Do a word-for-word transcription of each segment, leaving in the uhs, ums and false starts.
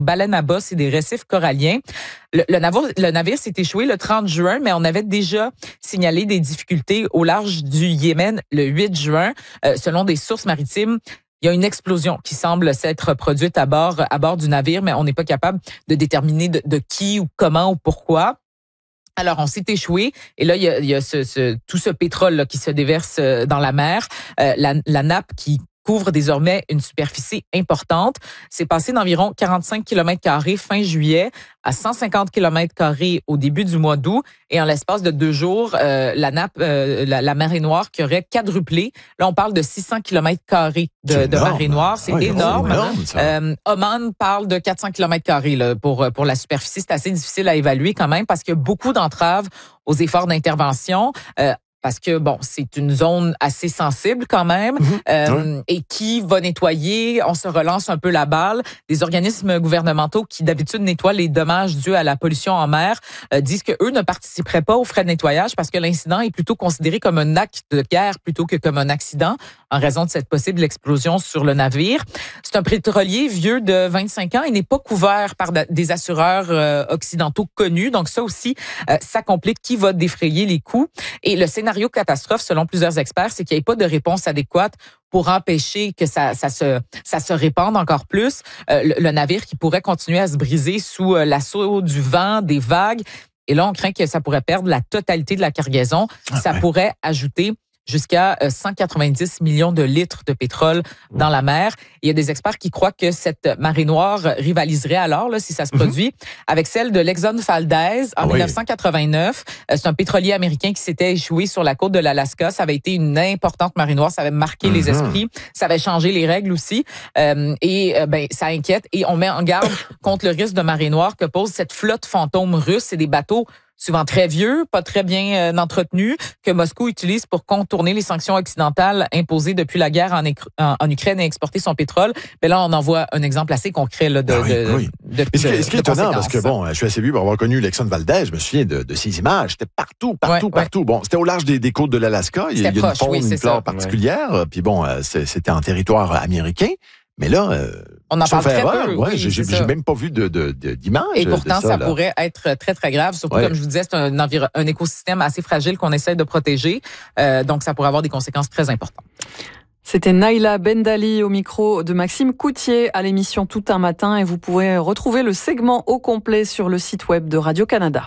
baleines à bosse et des récifs coralliens. Le, le, navire, le navire s'est échoué le trente juin, mais on avait déjà signalé des difficultés au large du Yémen le huit juin. Euh, selon des sources maritimes, il y a une explosion qui semble s'être produite à bord, à bord du navire, mais on n'est pas capable de déterminer de, de qui ou comment ou pourquoi. Alors, on s'est échoué et là, il y a, il y a ce, ce, tout ce pétrole là, qui se déverse dans la mer. Euh, la, la nappe qui couvre désormais une superficie importante. C'est passé d'environ quarante-cinq kilomètres carrés fin juillet à cent cinquante kilomètres carrés au début du mois d'août. Et en l'espace de deux jours, euh, la nappe, euh, la, la marée noire qui aurait quadruplé. Là, on parle de six cents kilomètres carrés de, de marée noire. C'est ah, énorme. énorme euh, Oman parle de quatre cents kilomètres carrés là, pour, pour la superficie. C'est assez difficile à évaluer quand même parce qu'il y a beaucoup d'entraves aux efforts d'intervention. Euh, Parce que, bon, c'est une zone assez sensible quand même. Mmh, euh, oui. Et qui va nettoyer? On se relance un peu la balle. Des organismes gouvernementaux qui, d'habitude, nettoient les dommages dus à la pollution en mer euh, disent qu'eux ne participeraient pas aux frais de nettoyage parce que l'incident est plutôt considéré comme un acte de guerre plutôt que comme un accident en raison de cette possible explosion sur le navire. C'est un pétrolier vieux de vingt-cinq ans et n'est pas couvert par des assureurs euh, occidentaux connus. Donc, ça aussi, euh, ça complique qui va défrayer les coûts. Et le scénario scénario catastrophe, selon plusieurs experts, c'est qu'il n'y ait pas de réponse adéquate pour empêcher que ça, ça, se, ça se répande encore plus. Euh, le, le navire qui pourrait continuer à se briser sous euh, l'assaut du vent, des vagues. Et là, on craint que ça pourrait perdre la totalité de la cargaison. Ah, ça ouais. pourrait ajouter jusqu'à cent quatre-vingt-dix millions de litres de pétrole dans la mer. Il y a des experts qui croient que cette marée noire rivaliserait alors, là, si ça se produit, mm-hmm. avec celle de l'Exxon Valdez en ah oui. dix-neuf cent quatre-vingt-neuf. C'est un pétrolier américain qui s'était échoué sur la côte de l'Alaska. Ça avait été une importante marée noire. Ça avait marqué mm-hmm. les esprits. Ça avait changé les règles aussi. Euh, et euh, ben ça inquiète. Et on met en garde contre le risque de marée noire que pose cette flotte fantôme russe. C'est des bateaux souvent très vieux, pas très bien euh, entretenus, que Moscou utilise pour contourner les sanctions occidentales imposées depuis la guerre en, en, en Ukraine et exporter son pétrole. Mais là, on en voit un exemple assez concret là, de, ah oui, de, oui. de, de, de, de, Ce qui est étonnant, parce que bon, je suis assez vieux pour avoir connu l'Exxon Valdez, je me souviens de, de ces images, c'était partout, partout, ouais, partout. Ouais. Bon, c'était au large des, des côtes de l'Alaska, il y a une faune, oui, une flore particulière, ouais. Puis bon, c'était en territoire américain. Mais là, euh, on en parle très erreur, peu. Ouais, oui, j'ai, j'ai même pas vu de, de, de, d'image. Et pourtant, de ça, ça là. pourrait être très, très grave. Surtout, ouais. comme je vous disais, c'est un, enviro- un écosystème assez fragile qu'on essaie de protéger. Euh, donc, ça pourrait avoir des conséquences très importantes. C'était Naïla Bendali au micro de Maxime Coutier à l'émission Tout un matin. Et vous pouvez retrouver le segment au complet sur le site web de Radio-Canada.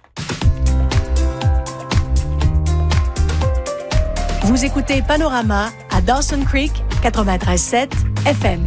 Vous écoutez Panorama à Dawson Creek, quatre-vingt-treize sept F M.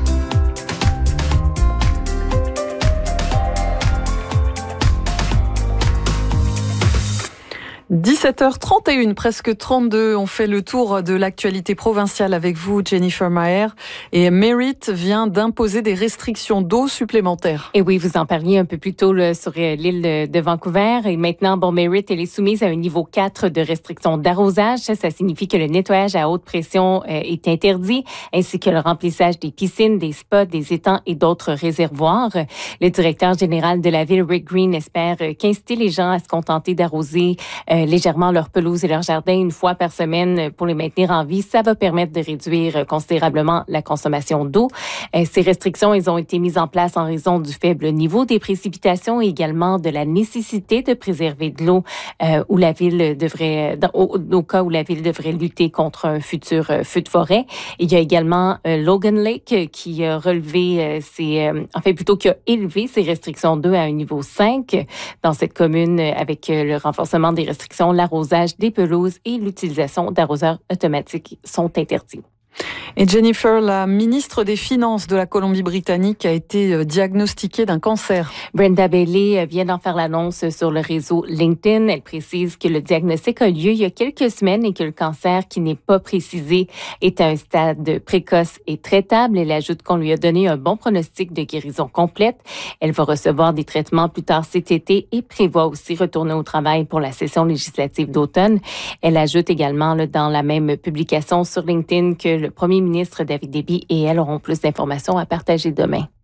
dix-sept heures trente et une, presque trente-deux. On fait le tour de l'actualité provinciale avec vous, Jennifer Maher. Et Merritt vient d'imposer des restrictions d'eau supplémentaires. Et oui, vous en parliez un peu plus tôt là, sur l'île de Vancouver. Et maintenant, bon, Merritt, elle est soumise à un niveau quatre de restriction d'arrosage. Ça, ça signifie que le nettoyage à haute pression euh, est interdit, ainsi que le remplissage des piscines, des spas, des étangs et d'autres réservoirs. Le directeur général de la ville, Rick Green, espère euh, qu'inciter les gens à se contenter d'arroser euh, légèrement leur pelouse et leur jardin une fois par semaine pour les maintenir en vie. Ça va permettre de réduire considérablement la consommation d'eau. Ces restrictions, elles ont été mises en place en raison du faible niveau des précipitations et également de la nécessité de préserver de l'eau euh, où la ville devrait, dans, au, au cas où la ville devrait lutter contre un futur euh, feu de forêt. Il y a également euh, Logan Lake qui a relevé euh, ses, euh, en fait plutôt qui a élevé ses restrictions d'eau à un niveau cinq dans cette commune avec euh, le renforcement des restrictions. L'arrosage des pelouses et l'utilisation d'arroseurs automatiques sont interdits. Et Jennifer, la ministre des Finances de la Colombie-Britannique a été diagnostiquée d'un cancer. Brenda Bailey vient d'en faire l'annonce sur le réseau LinkedIn. Elle précise que le diagnostic a lieu il y a quelques semaines et que le cancer, qui n'est pas précisé, est à un stade précoce et traitable. Elle ajoute qu'on lui a donné un bon pronostic de guérison complète. Elle va recevoir des traitements plus tard cet été et prévoit aussi retourner au travail pour la session législative d'automne. Elle ajoute également là, dans la même publication sur LinkedIn que le premier ministre David Eby et elle auront plus d'informations à partager demain.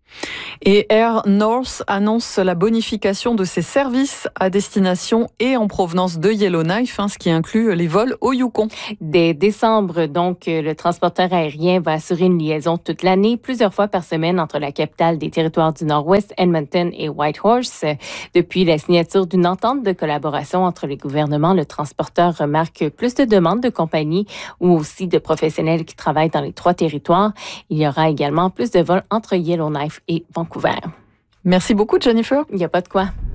Et Air North annonce la bonification de ses services à destination et en provenance de Yellowknife, hein, ce qui inclut les vols au Yukon. Dès décembre, donc, le transporteur aérien va assurer une liaison toute l'année, plusieurs fois par semaine entre la capitale des territoires du Nord-Ouest, Edmonton et Whitehorse. Depuis la signature d'une entente de collaboration entre les gouvernements, le transporteur remarque plus de demandes de compagnies ou aussi de professionnels qui travaillent dans les trois territoires. Il y aura également plus de vols entre Yellowknife et Vancouver. Merci beaucoup, Jennifer. Il n'y a pas de quoi.